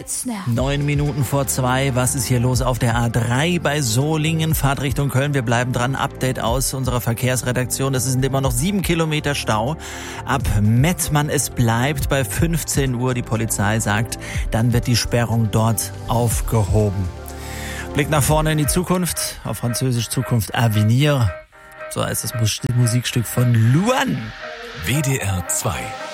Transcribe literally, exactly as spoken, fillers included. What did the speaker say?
It's now. Neun Minuten vor zwei. Was ist hier los auf der A drei bei Solingen? Fahrtrichtung Köln. Wir bleiben dran. Update aus unserer Verkehrsredaktion. Es sind immer noch sieben Kilometer Stau. Ab Mettmann, es bleibt bei fünfzehn Uhr. Die Polizei sagt, dann wird die Sperrung dort aufgehoben. Blick nach vorne in die Zukunft. Auf Französisch Zukunft Avenir. So heißt das Musikstück von Luan. W D R zwei